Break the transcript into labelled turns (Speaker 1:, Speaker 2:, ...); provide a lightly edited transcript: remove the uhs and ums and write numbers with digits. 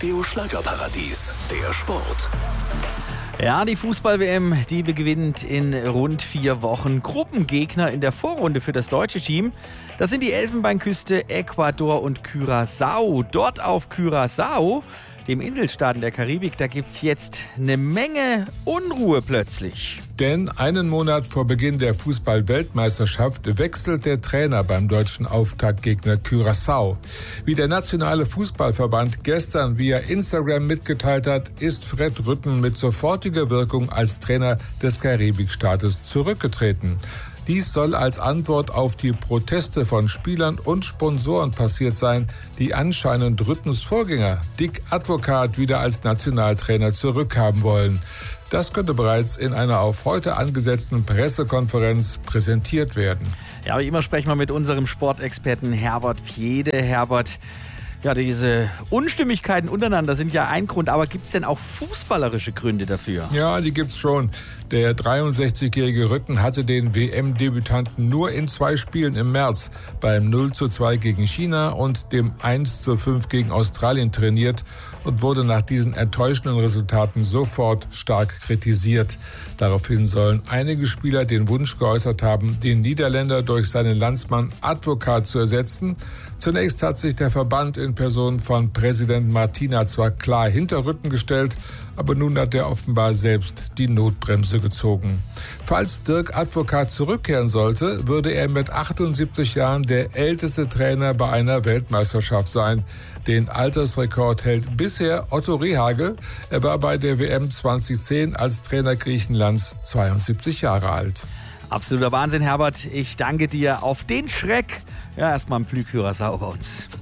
Speaker 1: Radio Schlagerparadies, der Sport.
Speaker 2: Ja, die Fußball-WM, die beginnt in rund 4 Wochen. Gruppengegner in der Vorrunde für das deutsche Team, das sind die Elfenbeinküste, Ecuador und Curaçao. Dort auf Curaçao, dem Inselstaat in der Karibik, da gibt's jetzt eine Menge Unruhe plötzlich.
Speaker 3: Denn einen Monat vor Beginn der Fußball-Weltmeisterschaft wechselt der Trainer beim deutschen Auftaktgegner Curaçao. Wie der nationale Fußballverband gestern via Instagram mitgeteilt hat, ist Fred Rutten mit sofortiger Wirkung als Trainer des Karibikstaates zurückgetreten. Dies soll als Antwort auf die Proteste von Spielern und Sponsoren passiert sein, die anscheinend Rüttens Vorgänger Dick Advocaat wieder als Nationaltrainer zurückhaben wollen. Das könnte bereits in einer auf heute angesetzten Pressekonferenz präsentiert werden.
Speaker 2: Ja, wie immer sprechen wir mit unserem Sportexperten Herbert Pjede. Herbert, ja, diese Unstimmigkeiten untereinander sind ja ein Grund, aber gibt es denn auch fußballerische Gründe dafür?
Speaker 3: Ja, die gibt's schon. Der 63-jährige Rütten hatte den WM-Debütanten nur in 2 Spielen im März beim 0:2 gegen China und dem 1:5 gegen Australien trainiert und wurde nach diesen enttäuschenden Resultaten sofort stark kritisiert. Daraufhin sollen einige Spieler den Wunsch geäußert haben, den Niederländer durch seinen Landsmann Advocaat zu ersetzen. Zunächst hat sich der Verband in Person von Präsident Martina zwar klar hinter Rütten gestellt, aber nun hat er offenbar selbst die Notbremse gezogen. Falls Dirk Advocaat zurückkehren sollte, würde er mit 78 Jahren der älteste Trainer bei einer Weltmeisterschaft sein. Den Altersrekord hält bisher Otto Rehhagel. Er war bei der WM 2010 als Trainer Griechenlands 72 Jahre alt.
Speaker 2: Absoluter Wahnsinn, Herbert. Ich danke dir. Auf den Schreck. Ja, erstmal ein Flug Curaçao bei uns.